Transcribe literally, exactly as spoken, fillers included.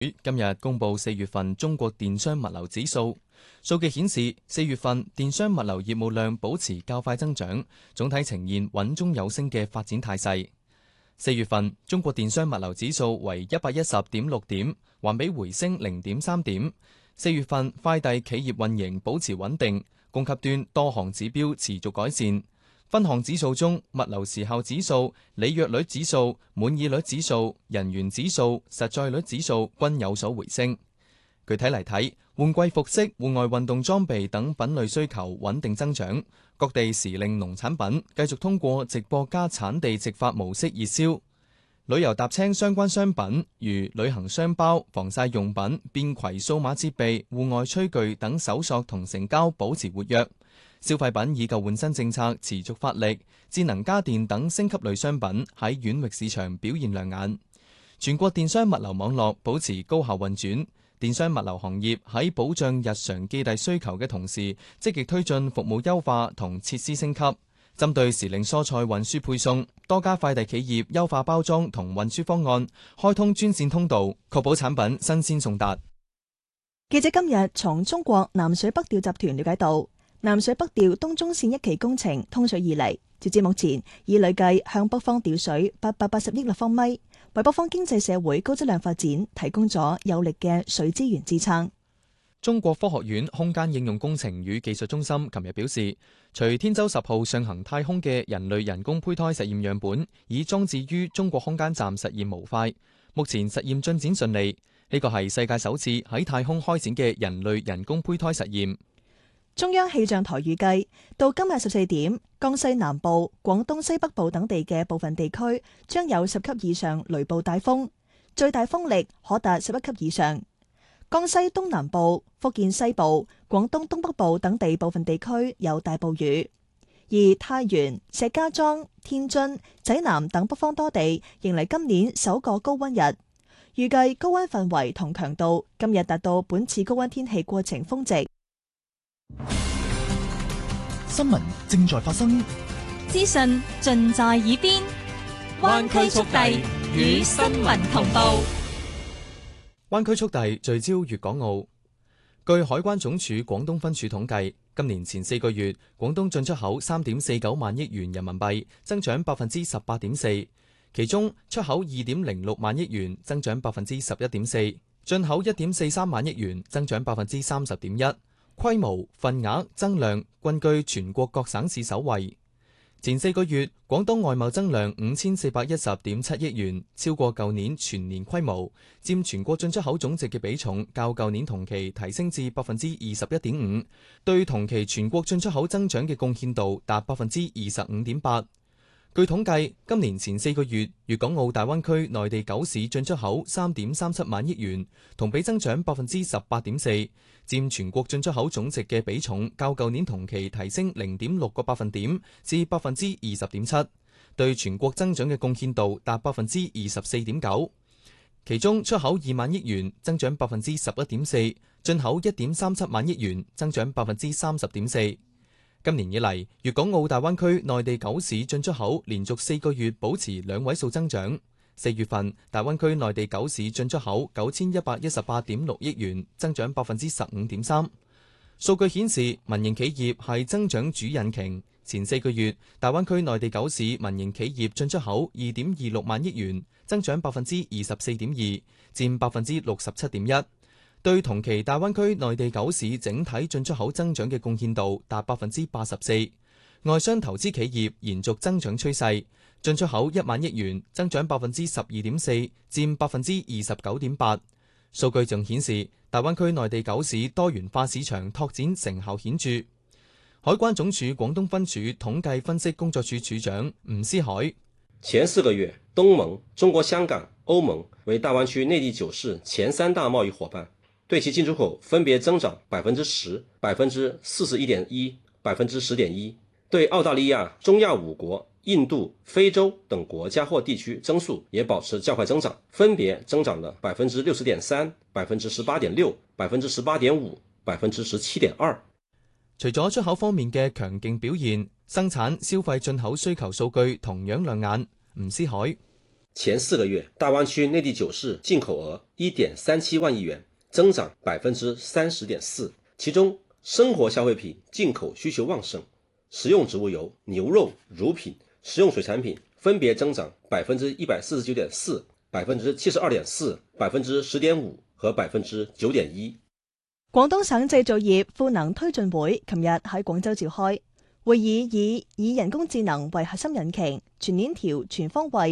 今日公布四月份中國電商物流指數，數據顯示四月份電商物流業務量保持較快增長，總體呈現穩中有升嘅發展態勢。四月份中國電商物流指數為一百一十點六點，環比回升零點三點。四月份快遞企業運營保持穩定，供給端多項指標持續改善。分項指數中，物流時效指數、履約率指數、滿意率指數、人員指數、實在率指數均有所回升。具體嚟睇，換季服飾、戶外運動裝備等品類需求穩定增長，各地時令農產品繼續通過直播加產地直發模式熱銷。旅遊踏青相關商品如旅行箱包、防曬用品、便攜數碼設備、戶外炊具等搜索同成交保持活躍。消費品以舊換新政策持續發力，智能家電等升級類商品喺遠域市場表現亮眼。全國電商物流網絡保持高效運轉，電商物流行業喺保障日常寄遞需求嘅同時，積極推進服務優化同設施升級。針對時令蔬菜運輸配送，多家快遞企業優化包裝同運輸方案，開通專線通道，確保產品新鮮送達。 記者今日從中國南水北調集團了解到，南水北調東中線一期工程通水以嚟，截至目前已累計向北方調水八百八十億立方米，為北方經濟社會高質量發展提供咗有力嘅水資源支撐。 中國科學院空間應用工程與技術中心琴日表示，隨天舟十號上行太空嘅人類人工胚胎實驗樣本已裝置於中國空間站實驗模塊，目前實驗進展順利。呢個係世界首次喺太空開展嘅人類人工胚胎實驗。 中央氣象台預計，到今日十四點，江西南部、廣東西北部等地嘅部分地區將有十級以上雷暴大風，最大風力可達十一級以上。江西東南部、福建西部、廣東東北部等地部分地區有大暴雨，而太原、石家莊、天津、濟南等北方多地迎嚟今年首個高溫日。預計高溫範圍同強度今日達到本次高溫天氣過程峰值。 新聞正在發生， 資訊盡在耳邊，灣區速遞與新聞同步。 灣區速遞聚焦粵港澳。據海關總署廣東分署統計，今年前四個月，廣東進出口三點四九萬億元人民幣，增長百分之十八點四。其中出口二點零六萬億元，增長百分之十一點四；進口一點四三萬億元，增長百分之三十點一。規模、份額、增量均居全國各省市首位。前四個月，廣東外貿增量五千四百一十點七億元，超過舊年全年規模，佔全國進出口總值嘅比重較舊年同期提升至百分之二十一點五，對同期全國進出口增長嘅貢獻度達百分之二十五點八。據統計，今年前四個月，粵港澳大灣區內地九市進出口三點三七萬億元，同比增長百分之十八點四，佔全國進出口總值嘅比重較舊年同期提升零點六個百分點至百分之二十點七，對全國增長嘅貢獻度達百分之二十四點九。其中出口二萬億元，增長百分之十一點四；進口一點三七萬億元，增長百分之三十點四。今年以嚟，粵港澳大灣區內地九市進出口連續四個月保持兩位數增長。四月份，大灣區內地九市進出口九千一百一十八點六億元，增長百分之十五點三。數據顯示，民營企業係增長主引擎。前四個月，大灣區內地九市民營企業進出口二點二六萬億元，增長百分之二十四點二，佔百分之六十七點一。對同期大灣區內地九市整體進出口增長嘅貢獻度達百分之八十四。外商投資企業延續增長趨勢，進出口一萬億元，增長百分之十二點四，佔百分之二十九點八。數據仲顯示，大灣區內地九市多元化市場拓展成效顯著。海關總署廣東分署統計分析工作處處長吳思海： 前四個月，東盟、中國香港、歐盟為大灣區內地九市前三大貿易夥伴。對其進出口分別增長百分之十、百分之四十一點一、百分之十點一。對澳大利亞、中亞五國、印度、非洲等國家或地區增速也保持較快增長，分別增長了百分之六十點三、百分之十八點六、百分之十八點五、百分之十七點二。 除咗出口方面嘅強勁表現，生產、消費、進口需求數據同樣亮眼。吳思海： 前四个月，大湾区内地酒市进口额 一点三七万亿元，增长 百分之三十点四， 其中生活消费品进口需求旺盛，食用植物油、牛肉、乳品、食用水产品分别增长 百分之一百四十九点四、百分之七十二点四、百分之十点五和百分之九點一。 廣東省製造業賦能推進會琴日喺廣州召開，會議以以人工智能為核心引擎，全鏈條全方位